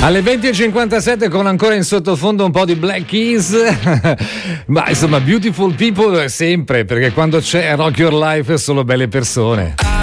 Alle 20.57 con ancora in sottofondo un po' di Black Keys. Ma insomma, Beautiful People sempre, perché quando c'è Rock Your Life è solo belle persone.